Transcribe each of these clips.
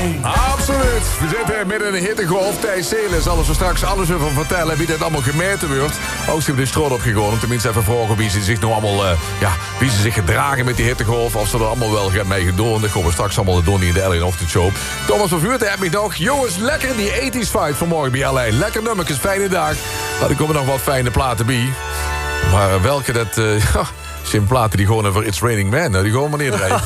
1. Absoluut. We zitten midden in een hittegolf. Thijs Seelen zal er zo straks alles over vertellen wie dit allemaal gemeten wordt. Ook ze hebben de stroot opgegooid om tenminste even vragen wie ze zich nou allemaal, wie ze zich gedragen met die hittegolf. Of ze er allemaal wel mee gedoen. Dat gaan we straks allemaal doen in de L1 Ochtendshow. Thomas van Vuurt, heb ik nog. Jongens, lekker die 80s fight vanmorgen bij L1. Lekker nummertjes, fijne dag. Maar er komen nog wat fijne platen bij. Maar welke dat... zijn platen die gewoon over It's Raining Men. Die gewoon maar neerdraaien.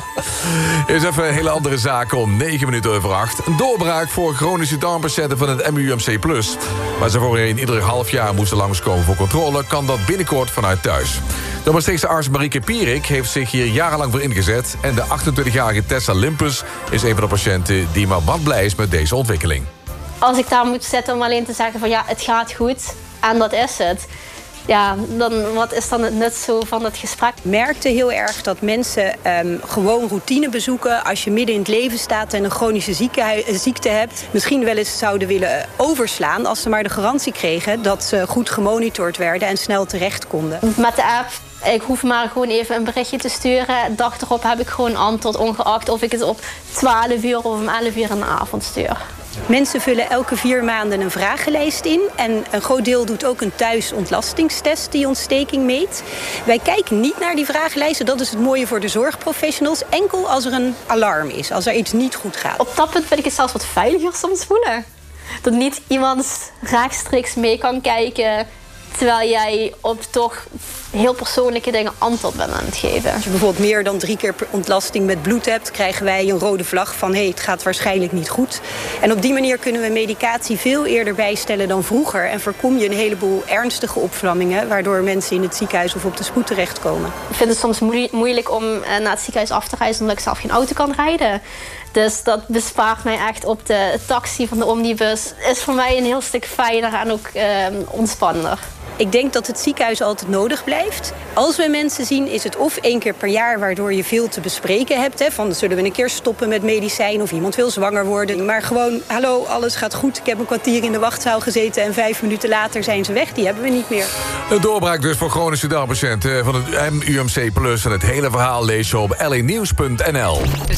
Is even een hele andere zaak om 9 minuten over 8. Een doorbraak voor chronische darmpatiënten van het MUMC+. Waar ze voorheen ieder half jaar moesten langskomen voor controle, kan dat binnenkort vanuit thuis. De Maastrichtse arts Marieke Pierik heeft zich hier jarenlang voor ingezet. En de 28-jarige Tessa Limpus is een van de patiënten die maar wat blij is met deze ontwikkeling. Als ik daar moet zitten om alleen te zeggen van ja, het gaat goed en dat is het. Ja, dan wat is dan het nut zo van het gesprek? Ik merkte heel erg dat mensen gewoon routine bezoeken als je midden in het leven staat en een chronische ziekte hebt. Misschien wel eens zouden willen overslaan als ze maar de garantie kregen dat ze goed gemonitord werden en snel terecht konden. Met de app, ik hoef maar gewoon even een berichtje te sturen. Dag erop heb ik gewoon antwoord, ongeacht of ik het op 12 uur of om 11 uur in de avond stuur. Mensen vullen elke 4 maanden een vragenlijst in. En een groot deel doet ook een thuisontlastingstest die ontsteking meet. Wij kijken niet naar die vragenlijsten. Dat is het mooie voor de zorgprofessionals. Enkel als er een alarm is, als er iets niet goed gaat. Op dat punt vind ik het zelfs wat veiliger soms voelen. Dat niet iemand rechtstreeks mee kan kijken, terwijl jij op toch heel persoonlijke dingen antwoord bent aan het geven. Als je bijvoorbeeld meer dan 3 keer ontlasting met bloed hebt, krijgen wij een rode vlag van het gaat waarschijnlijk niet goed. En op die manier kunnen we medicatie veel eerder bijstellen dan vroeger. En voorkom je een heleboel ernstige opvlammingen, waardoor mensen in het ziekenhuis of op de spoed terechtkomen. Ik vind het soms moeilijk om naar het ziekenhuis af te reizen omdat ik zelf geen auto kan rijden. Dus dat bespaart mij echt op de taxi van de omnibus. Is voor mij een heel stuk fijner en ook ontspannender. Ik denk dat het ziekenhuis altijd nodig blijft. Als we mensen zien, is het of 1 keer per jaar, waardoor je veel te bespreken hebt. Hè, van zullen we een keer stoppen met medicijn of iemand wil zwanger worden. Maar gewoon, hallo, alles gaat goed. Ik heb een kwartier in de wachtzaal gezeten en 5 minuten later zijn ze weg. Die hebben we niet meer. Een doorbraak dus voor chronische darmpatiënten van het MUMC+. En het hele verhaal lees je op l1nieuws.nl.